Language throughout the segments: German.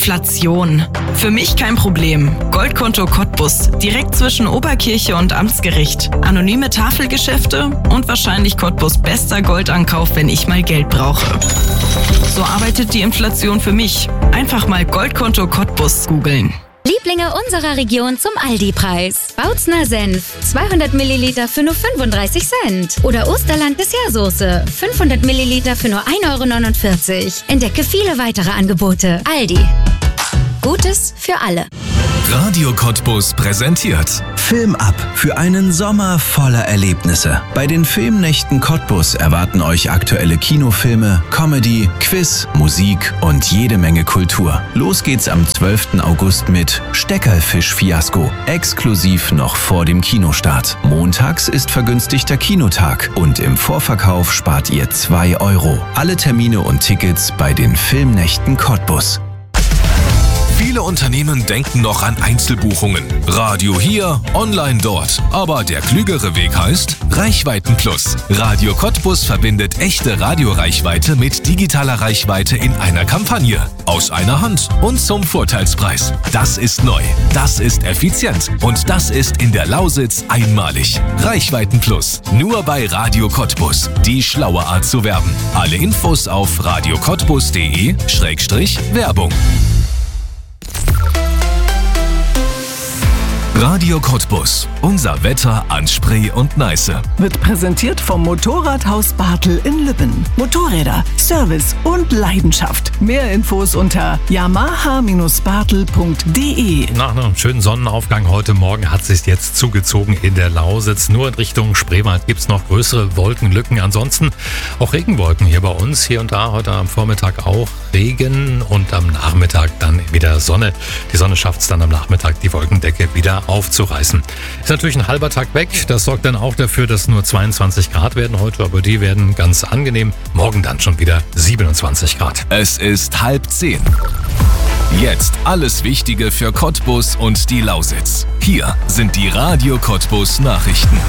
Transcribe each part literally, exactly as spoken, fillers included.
Inflation. Für mich kein Problem. Goldkonto Cottbus, direkt zwischen Oberkirche und Amtsgericht. Anonyme Tafelgeschäfte und wahrscheinlich Cottbus bester Goldankauf, wenn ich mal Geld brauche. So arbeitet die Inflation für mich. Einfach mal Goldkonto Cottbus googeln. Lieblinge unserer Region zum Aldi-Preis. Bautzner Senf, zweihundert Milliliter für nur fünfunddreißig Cent. Oder Osterland Dessertsoße, fünfhundert Milliliter für nur ein Euro neunundvierzig. Entdecke viele weitere Angebote. Aldi. Gutes für alle. Radio Cottbus präsentiert Film ab für einen Sommer voller Erlebnisse. Bei den Filmnächten Cottbus erwarten euch aktuelle Kinofilme, Comedy, Quiz, Musik und jede Menge Kultur. Los geht's am zwölften August mit Steckerfisch-Fiasko. Exklusiv noch vor dem Kinostart. Montags ist vergünstigter Kinotag und im Vorverkauf spart ihr zwei Euro. Alle Termine und Tickets bei den Filmnächten Cottbus. Viele Unternehmen denken noch an Einzelbuchungen. Radio hier, online dort. Aber der klügere Weg heißt Reichweiten-Plus. Radio Cottbus verbindet echte Radioreichweite mit digitaler Reichweite in einer Kampagne. Aus einer Hand und zum Vorteilspreis. Das ist neu, das ist effizient und das ist in der Lausitz einmalig. Reichweiten-Plus. Nur bei Radio Cottbus. Die schlaue Art zu werben. Alle Infos auf radiocottbus.de Schrägstrich Werbung. Radio Cottbus. Unser Wetter an Spree und Neiße. Wird präsentiert vom Motorradhaus Bartel in Lübben. Motorräder, Service und Leidenschaft. Mehr Infos unter yamaha Bindestrich bartel Punkt de. Nach einem schönen Sonnenaufgang heute Morgen hat es sich jetzt zugezogen in der Lausitz. Nur in Richtung Spreewald gibt es noch größere Wolkenlücken. Ansonsten auch Regenwolken hier bei uns. Hier und da heute am Vormittag auch Regen und am Nachmittag dann wieder Sonne. Die Sonne schafft es dann am Nachmittag, die Wolkendecke wieder aufzureißen. Ist natürlich ein halber Tag weg. Das sorgt dann auch dafür, dass nur zweiundzwanzig Grad werden heute, aber die werden ganz angenehm. Morgen dann schon wieder siebenundzwanzig Grad. Es ist halb zehn. Jetzt alles Wichtige für Cottbus und die Lausitz. Hier sind die Radio Cottbus Nachrichten.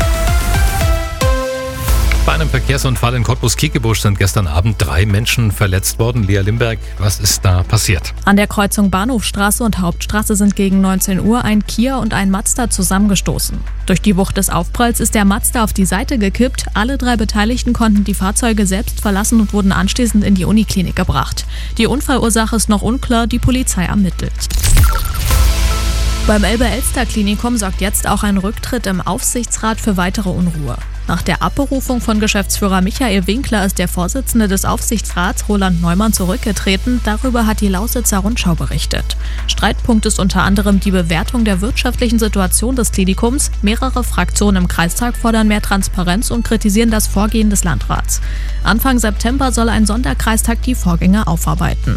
Bei einem Verkehrsunfall in Cottbus-Kiekebusch sind gestern Abend drei Menschen verletzt worden. Lea Limberg, was ist da passiert? An der Kreuzung Bahnhofstraße und Hauptstraße sind gegen neunzehn Uhr ein Kia und ein Mazda zusammengestoßen. Durch die Wucht des Aufpralls ist der Mazda auf die Seite gekippt. Alle drei Beteiligten konnten die Fahrzeuge selbst verlassen und wurden anschließend in die Uniklinik gebracht. Die Unfallursache ist noch unklar, die Polizei ermittelt. Beim Elbe-Elster-Klinikum sorgt jetzt auch ein Rücktritt im Aufsichtsrat für weitere Unruhe. Nach der Abberufung von Geschäftsführer Michael Winkler ist der Vorsitzende des Aufsichtsrats Roland Neumann zurückgetreten. Darüber hat die Lausitzer Rundschau berichtet. Streitpunkt ist unter anderem die Bewertung der wirtschaftlichen Situation des Klinikums. Mehrere Fraktionen im Kreistag fordern mehr Transparenz und kritisieren das Vorgehen des Landrats. Anfang September soll ein Sonderkreistag die Vorgänge aufarbeiten.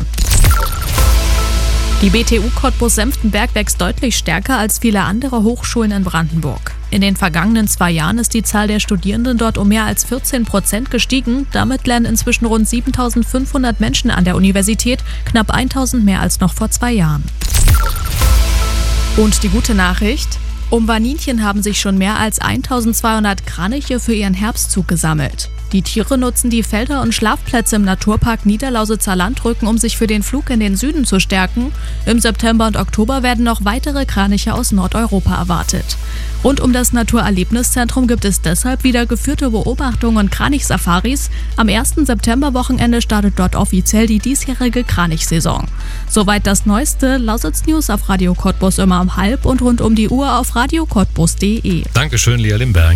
Die B T U Cottbus-Senftenberg wächst deutlich stärker als viele andere Hochschulen in Brandenburg. In den vergangenen zwei Jahren ist die Zahl der Studierenden dort um mehr als vierzehn Prozent gestiegen. Damit lernen inzwischen rund siebentausendfünfhundert Menschen an der Universität, knapp tausend mehr als noch vor zwei Jahren. Und die gute Nachricht: Um Vaninchen haben sich schon mehr als eintausendzweihundert Kraniche für ihren Herbstzug gesammelt. Die Tiere nutzen die Felder und Schlafplätze im Naturpark Niederlausitzer Landrücken, um sich für den Flug in den Süden zu stärken. Im September und Oktober werden noch weitere Kraniche aus Nordeuropa erwartet. Rund um das Naturerlebniszentrum gibt es deshalb wieder geführte Beobachtungen und Kranichsafaris. Am ersten Septemberwochenende startet dort offiziell die diesjährige Kranichsaison. Soweit das Neueste. Lausitz News auf Radio Cottbus immer um halb und rund um die Uhr auf radiocottbus punkt de. Dankeschön, Lea Limberg.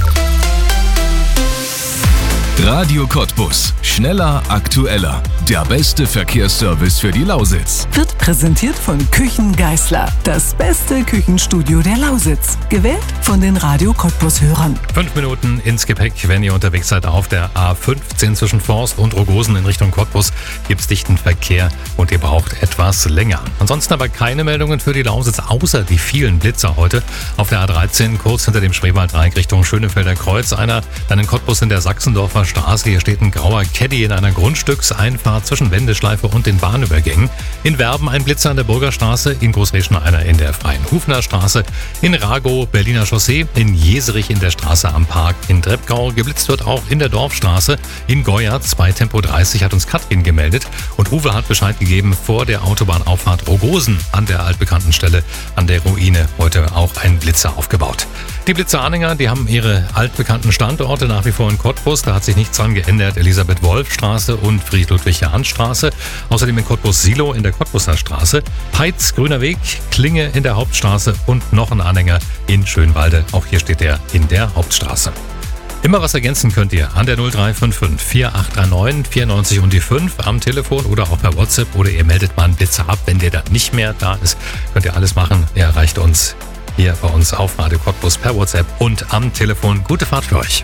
Radio Cottbus. Schneller, aktueller. Der beste Verkehrsservice für die Lausitz. Wird präsentiert von Küchen Geißler. Das beste Küchenstudio der Lausitz. Gewählt von den Radio Cottbus-Hörern. Fünf Minuten ins Gepäck, wenn ihr unterwegs seid auf der A fünfzehn zwischen Forst und Rogosen in Richtung Cottbus. Gibt es dichten Verkehr und ihr braucht etwas länger. Ansonsten aber keine Meldungen für die Lausitz, außer die vielen Blitzer heute. Auf der A dreizehn kurz hinter dem Spreewaldreieck Richtung Schönefelder Kreuz. Einer dann in Cottbus in der Sachsendorfer Straße. Hier steht ein grauer Caddy in einer Grundstückseinfahrt zwischen Wendeschleife und den Bahnübergängen. In Werben ein Blitzer an der Burgerstraße, in Großreschen einer in der Freien Hufner Straße, in Ragow Berliner Chaussee, in Jeserich in der Straße am Park, in Treppgau geblitzt wird auch in der Dorfstraße, in Goyatz bei Tempo dreißig hat uns Katrin gemeldet und Uwe hat Bescheid gegeben vor der Autobahnauffahrt Rogosen an der altbekannten Stelle an der Ruine heute auch ein Blitzer aufgebaut. Die Blitzeranhänger, die haben ihre altbekannten Standorte nach wie vor in Cottbus, da hat sich nichts dran geändert. Elisabeth-Wolf-Straße und Fried-Ludwig-Jahn-Straße. Außerdem in Cottbus-Silo in der Cottbuser Straße, Peitz, Grüner Weg, Klinge in der Hauptstraße und noch ein Anhänger in Schönwalde. Auch hier steht er in der Hauptstraße. Immer was ergänzen könnt ihr an der null drei fünf fünf vier acht drei neun vier neun und die fünf am Telefon oder auch per WhatsApp oder ihr meldet mal einen Blitzer ab, wenn der dann nicht mehr da ist. Könnt ihr alles machen. Er erreicht uns hier bei uns auf Radio Cottbus per WhatsApp und am Telefon. Gute Fahrt für euch.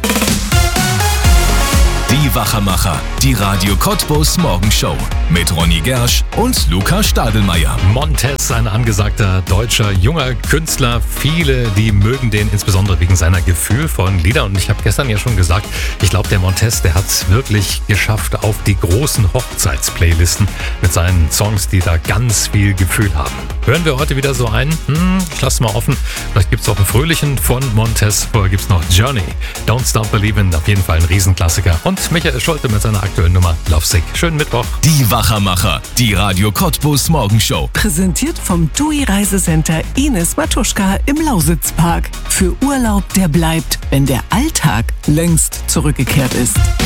Die Wachermacher, die Radio Cottbus Morgenshow mit Ronny Gersch und Luca Stadelmeier. Montez, ein angesagter deutscher junger Künstler. Viele, die mögen den insbesondere wegen seiner gefühlvollen Lieder. Und ich habe gestern ja schon gesagt, ich glaube, der Montez, der hat es wirklich geschafft auf die großen Hochzeitsplaylisten mit seinen Songs, die da ganz viel Gefühl haben. Hören wir heute wieder so einen? Hm, ich lasse mal offen. Vielleicht gibt es auch einen fröhlichen von Montez. Vorher gibt es noch Journey. Don't Stop Believin', auf jeden Fall ein Riesenklassiker. Und Michael Schulte mit seiner aktuellen Nummer Lovesick. Schönen Mittwoch. Die Wachermacher, die Radio Cottbus Morgenshow. Präsentiert vom T U I Reisecenter Ines Matuschka im Lausitzpark. Für Urlaub, der bleibt, wenn der Alltag längst zurückgekehrt ist.